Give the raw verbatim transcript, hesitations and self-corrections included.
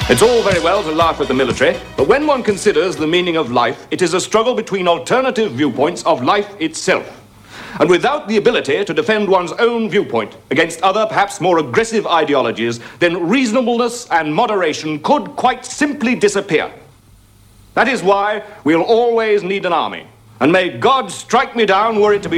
It's all very well to laugh at the military, but when one considers the meaning of life, it is a struggle between alternative viewpoints of life itself. And without the ability to defend one's own viewpoint against other, perhaps more aggressive ideologies, then reasonableness and moderation could quite simply disappear. That is why we'll always need an army. And may God strike me down were it to be